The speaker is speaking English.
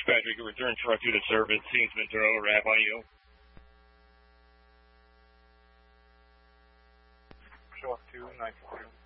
Patrick, a return truck to the service. Seems Ventura, wrap on you. Show up 2, 942.